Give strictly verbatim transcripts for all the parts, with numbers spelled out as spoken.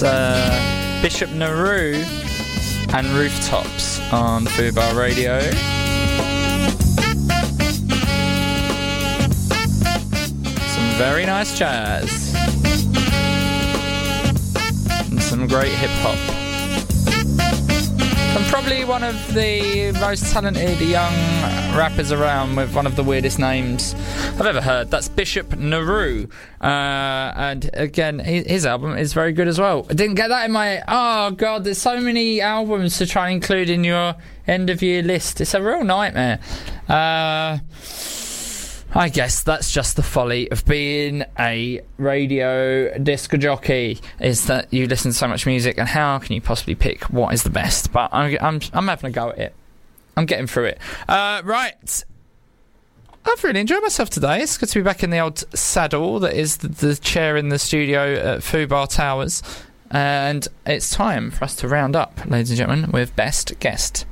It's uh, Bishop Naru and Rooftops on Fubar Radio. Some very nice jazz. And some great hip-hop. And probably one of the most talented young rappers around with one of the weirdest names I've ever heard. That's Bishop Naru. Uh, and again, his album is very good as well. I didn't get that in my... Oh, God, there's so many albums to try and include in your end-of-year list. It's a real nightmare. Uh... I guess that's just the folly of being a radio disc jockey, is that you listen to so much music, and how can you possibly pick what is the best? But I'm I'm, I'm having a go at it. I'm getting through it. Uh, right. I've really enjoyed myself today. It's good to be back in the old saddle that is the, the chair in the studio at Fubar Towers. And it's time for us to round up, ladies and gentlemen, with Best Guest.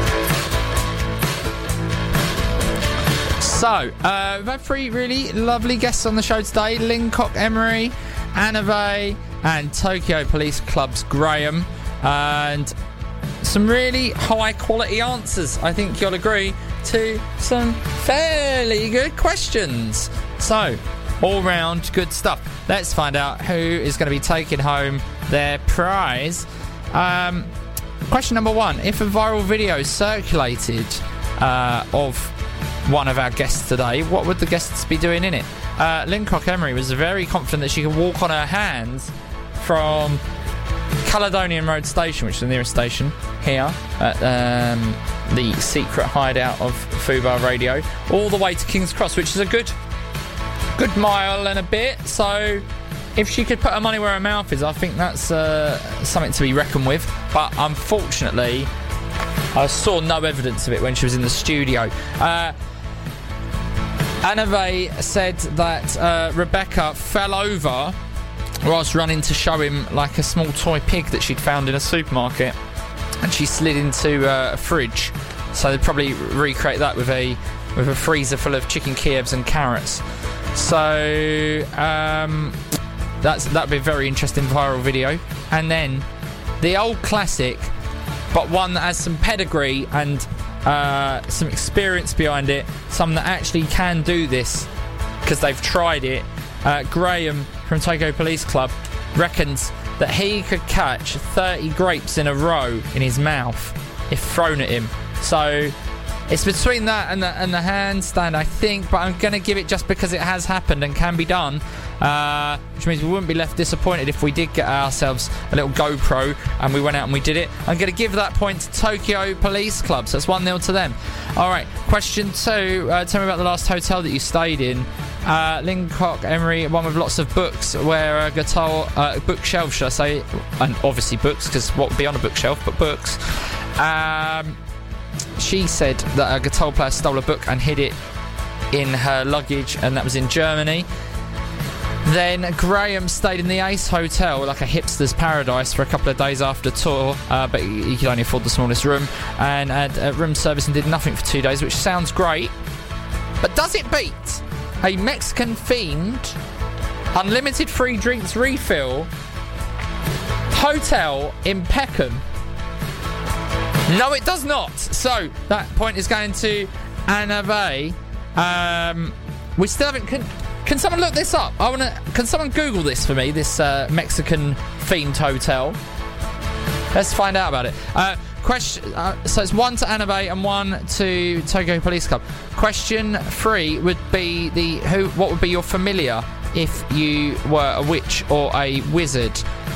So, uh, we've had three really lovely guests on the show today. Lincock Emery, Anave, and Tokyo Police Club's Graham. And some really high-quality answers, I think you'll agree, to some fairly good questions. So, all-round good stuff. Let's find out who is going to be taking home their prize. Um, question number one. If a viral video circulated uh, of... one of our guests today, what would the guests be doing in it? Uh, Lincock Emery was very confident that she could walk on her hands from Caledonian Road Station, which is the nearest station here at um, the secret hideout of Fubar Radio, all the way to King's Cross, which is a good good mile and a bit. So if she could put her money where her mouth is, I think that's uh, something to be reckoned with. But unfortunately, I saw no evidence of it when she was in the studio. Uh, Anave said that uh, Rebecca fell over whilst running to show him like a small toy pig that she'd found in a supermarket, and she slid into uh, a fridge. So they'd probably recreate that with a with a freezer full of chicken Kievs and carrots. So um, that's that'd be a very interesting viral video. And then the old classic, but one that has some pedigree and uh, some experience behind it, some that actually can do this because they've tried it. Uh, Graham from Tokyo Police Club reckons that he could catch thirty grapes in a row in his mouth if thrown at him. So it's between that and the, and the handstand, I think, but I'm going to give it just because it has happened and can be done. Uh, which means we wouldn't be left disappointed if we did get ourselves a little GoPro and we went out and we did it. I'm going to give that point to Tokyo Police Club, so it's one nil to them. Alright, question two. Uh, tell me about the last hotel that you stayed in. Uh, Lincock Emery, one with lots of books, where a guitar, uh, bookshelf, should I say, and obviously books, because what would be on a bookshelf but books. Um, she said that a guitar player stole a book and hid it in her luggage, and that was in Germany. Then Graham stayed in the Ace Hotel, like a hipster's paradise, for a couple of days after tour, uh, but he could only afford the smallest room, and had uh, room service and did nothing for two days, which sounds great. But does it beat a Mexican-themed, unlimited free drinks refill hotel in Peckham? No, it does not. So that point is going to Anave. Um, we still haven't... Con- Can someone look this up? I want to. Can someone Google this for me? This uh, Mexican-themed hotel. Let's find out about it. Uh, question. Uh, so it's one to Anave and one to Tokyo Police Club. Question three would be the who. What would be your familiar if you were a witch or a wizard?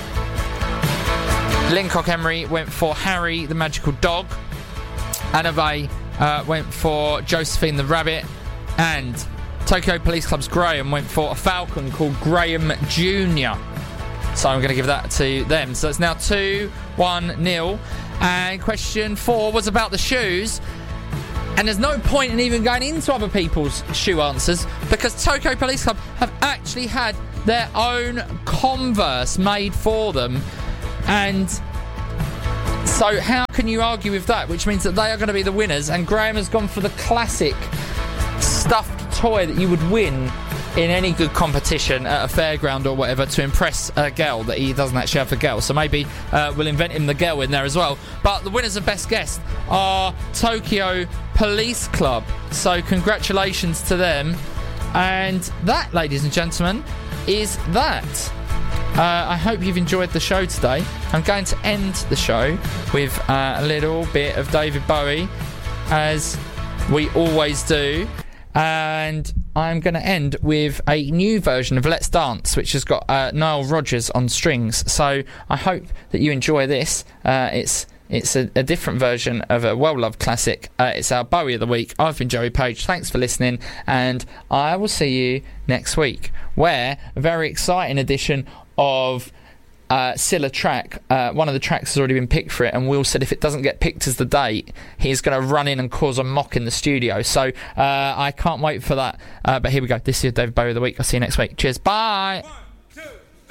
Lincock Emery went for Harry the magical dog. Anave uh, went for Josephine the rabbit, and Tokyo Police Club's Graham went for a falcon called Graham Junior So I'm going to give that to them. So it's now two one nil. And question four was about the shoes. And there's no point in even going into other people's shoe answers, because Tokyo Police Club have actually had their own Converse made for them. And so how can you argue with that? Which means that they are going to be the winners. And Graham has gone for the classic stuffed toy that you would win in any good competition at a fairground or whatever to impress a girl that he doesn't actually have a girl. So maybe uh, we'll invent him the girl in there as well. But the winners of Best Guest are Tokyo Police Club. So congratulations to them. And that, ladies and gentlemen, is that. Uh, I hope you've enjoyed the show today. I'm going to end the show with uh, a little bit of David Bowie, as we always do. And I'm going to end with a new version of Let's Dance, which has got uh, Nile Rodgers on strings. So I hope that you enjoy this. Uh, it's it's a, a different version of a well-loved classic. Uh, it's our Bowie of the Week. I've been Joey Page. Thanks for listening. And I will see you next week, where a very exciting edition of Uh, Scylla track. Uh, one of the tracks has already been picked for it, and Will said if it doesn't get picked as the date, he's going to run in and cause a mock in the studio. So uh, I can't wait for that. Uh, but here we go. This is David Bowie of the Week. I'll see you next week. Cheers. Bye.